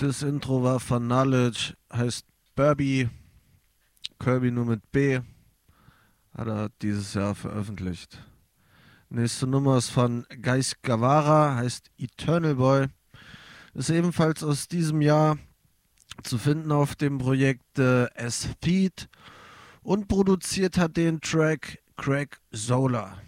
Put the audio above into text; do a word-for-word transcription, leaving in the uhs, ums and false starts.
Das Intro war von Knowledge, heißt Burby, Kirby nur mit B, hat er dieses Jahr veröffentlicht. Nächste Nummer ist von Geist Gavara, heißt Eternal Boy, ist ebenfalls aus diesem Jahr zu finden auf dem Projekt äh, Aesthete und produziert hat den Track Craig Zola.